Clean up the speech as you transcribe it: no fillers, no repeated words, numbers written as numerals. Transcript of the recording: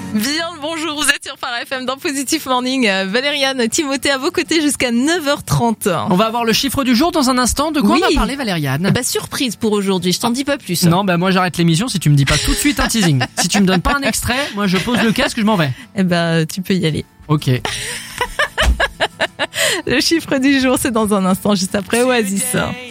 Bien le bonjour, vous êtes sur Phare FM dans Positif Morning. Valériane, Timothée à vos côtés jusqu'à 9h30. On va avoir le chiffre du jour dans un instant. De quoi on va parler, Valériane? Surprise pour aujourd'hui, je t'en dis pas plus. Non, moi j'arrête l'émission si tu me dis pas tout de suite un teasing. Si tu me donnes pas un extrait, moi je pose le casque, je m'en vais. Tu peux y aller. Ok. Le chiffre du jour, c'est dans un instant, juste après Oasis.